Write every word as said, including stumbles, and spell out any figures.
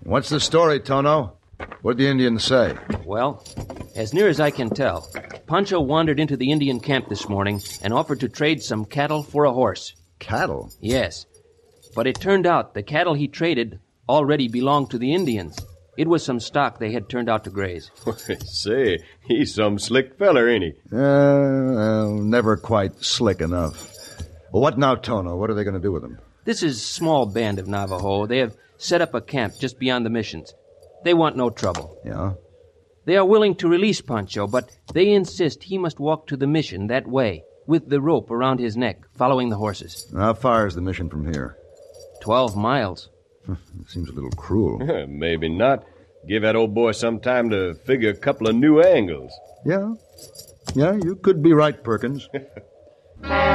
What's the story, Tono? What'd the Indians say? Well, as near as I can tell, Pancho wandered into the Indian camp this morning and offered to trade some cattle for a horse. Cattle? Yes. But it turned out the cattle he traded already belonged to the Indians. It was some stock they had turned out to graze. Say, he's some slick feller, ain't he? Uh, uh, never quite slick enough. Well, what now, Tono? What are they going to do with him? This is a small band of Navajo. They have set up a camp just beyond the missions. They want no trouble. Yeah? They are willing to release Pancho, but they insist he must walk to the mission that way, with the rope around his neck, following the horses. How far is the mission from here? Twelve miles. It seems a little cruel. Maybe not. Give that old boy some time to figure a couple of new angles. Yeah. Yeah, you could be right, Perkins.